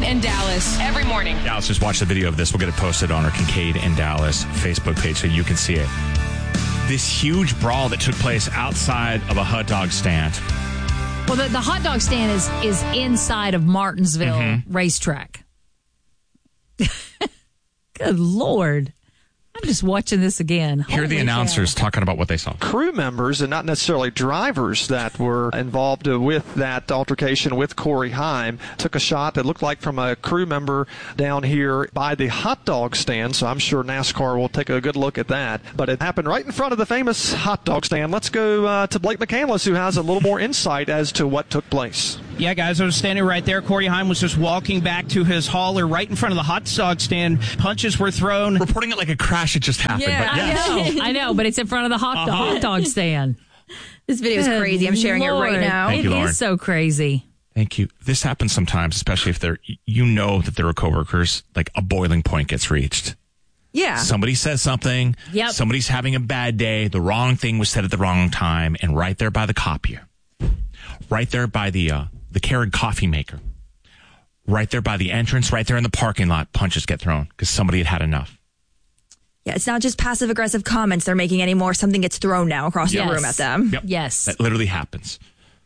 Kincaid and Dallas every morning. Dallas, just watch the video of this. We'll get it posted on our Kincaid and Dallas Facebook page so you can see it. This huge brawl that took place outside of a hot dog stand. Well, the hot dog stand is inside of Martinsville Racetrack. Good Lord. I'm just watching this again. Here are the announcers talking about what they saw. Crew members and not necessarily drivers that were involved with that altercation with Corey Heim took a shot that looked like from a crew member down here by the hot dog stand, so I'm sure NASCAR will take a good look at that. But it happened right in front of the famous hot dog stand. Let's go to Blake McCandless, who has a little more insight as to what took place. Yeah, guys, I was standing right there. Corey Heim was just walking back to his hauler right in front of the hot dog stand. Punches were thrown. Reporting it like a crash had just happened. Yeah, but yes. I know, but it's in front of the hot dog stand. This video is crazy. I'm sharing it right now. Thank you, Lauren. It is so crazy. Thank you. This happens sometimes, especially if that there are coworkers, like a boiling point gets reached. Yeah. Somebody says something. Yep. Somebody's having a bad day. The wrong thing was said at the wrong time. And right there by the copier, right there by the Keurig coffee maker, right there by the entrance, right there in the parking lot, punches get thrown because somebody had enough. Yeah, it's not just passive-aggressive comments they're making anymore. Something gets thrown now across the room at them. Yep. Yes. That literally happens.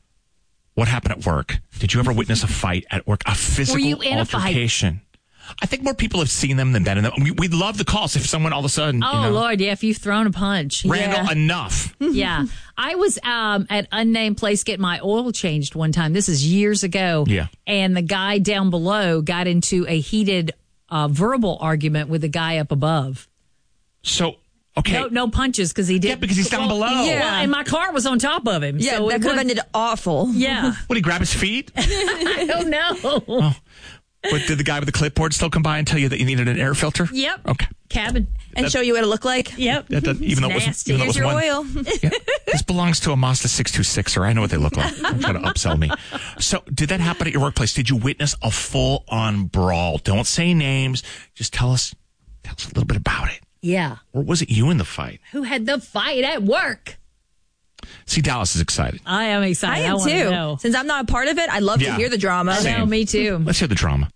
What happened at work? Did you ever witness a fight at work? A physical Were you in altercation? a fight? I think more people have seen them than been in them. We'd love the calls if someone all of a sudden, Oh, Lord, yeah, if you've thrown a punch. Randall, enough. Yeah. I was at unnamed place getting my oil changed one time. This is years ago. Yeah. And the guy down below got into a heated verbal argument with the guy up above. So, okay. No punches because he did. Yeah, because he's down below. Yeah. Well, and my car was on top of him. Yeah, so that could have ended awful. Yeah. Would he grab his feet? I don't know. But did the guy with the clipboard still come by and tell you that you needed an air filter? Yep. Okay. Cabin. And show you what it looked like. Yep. Even though it was nasty. even though it Here's was your one- oil. Yeah, this belongs to a Mazda 626, sir. I know what they look like. Don't try to upsell me. So, did that happen at your workplace? Did you witness a full-on brawl? Don't say names. Just tell us a little bit about it. Yeah. Or was it you in the fight? Who had the fight at work? See, Dallas is excited. I am excited. I am wanna too. know. Since I'm not a part of it, I'd love to hear the drama. I know, me too. Let's hear the drama.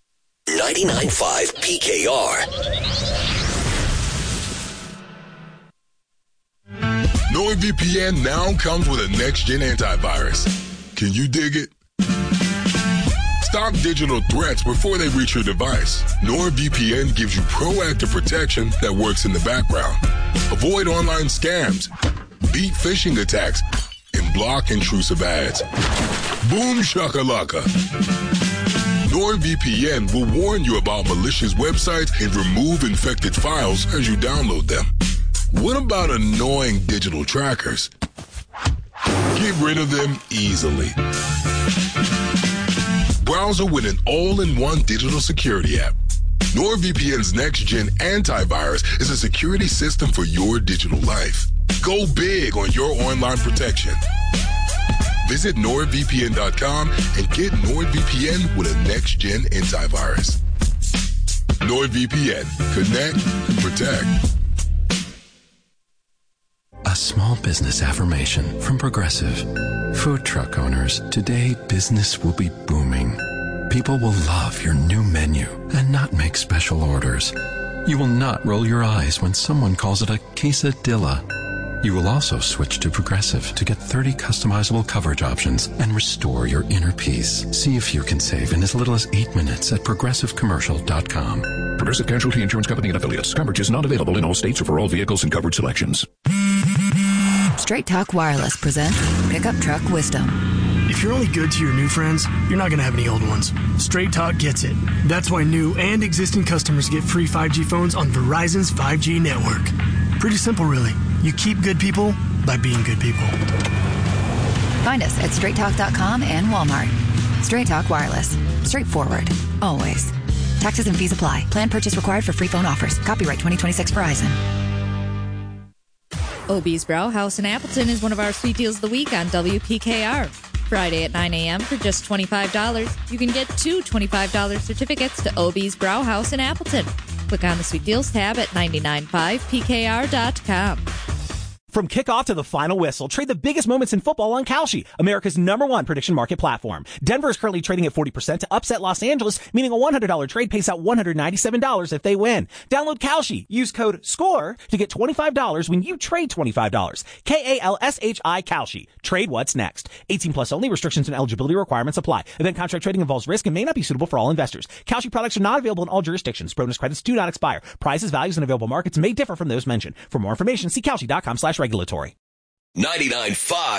99.5 PKR. NordVPN now comes with a next-gen antivirus. Can you dig it? Stop digital threats before they reach your device. NordVPN gives you proactive protection that works in the background. Avoid online scams, beat phishing attacks, and block intrusive ads. Boom shakalaka. NordVPN will warn you about malicious websites and remove infected files as you download them. What about annoying digital trackers? Get rid of them easily. Browser with an all-in-one digital security app. NordVPN's next-gen antivirus is a security system for your digital life. Go big on your online protection. Visit NordVPN.com and get NordVPN with a next-gen antivirus. NordVPN. Connect and protect. A small business affirmation from Progressive. Food truck owners, today business will be booming. People will love your new menu and not make special orders. You will not roll your eyes when someone calls it a quesadilla. You will also switch to Progressive to get 30 customizable coverage options and restore your inner peace. See if you can save in as little as 8 minutes at progressivecommercial.com. Progressive Casualty Insurance Company and Affiliates. Coverage is not available in all states or for all vehicles and coverage selections. Straight Talk Wireless presents Pickup Truck Wisdom. If you're only good to your new friends, you're not going to have any old ones. Straight Talk gets it. That's why new and existing customers get free 5G phones on Verizon's 5G network. Pretty simple, really. You keep good people by being good people. Find us at straighttalk.com and Walmart. Straight Talk Wireless. Straightforward. Always. Taxes and fees apply. Plan purchase required for free phone offers. Copyright 2026 Verizon. Obie's Brauhaus in Appleton is one of our sweet deals of the week on WPKR. Friday at 9 a.m. for just $25, you can get 2 $25 certificates to Obie's Brauhaus in Appleton. Click on the Sweet Deals tab at 995pkr.com. From kickoff to the final whistle, trade the biggest moments in football on Kalshi, America's #1 prediction market platform. Denver is currently trading at 40% to upset Los Angeles, meaning a $100 trade pays out $197 if they win. Download Kalshi. Use code SCORE to get $25 when you trade $25. KALSHI Kalshi. Trade what's next. 18 plus only. Restrictions and eligibility requirements apply. Event contract trading involves risk and may not be suitable for all investors. Kalshi products are not available in all jurisdictions. Bonus credits do not expire. Prices, values, and available markets may differ from those mentioned. For more information, see Kalshi.com/regulatory. 99.5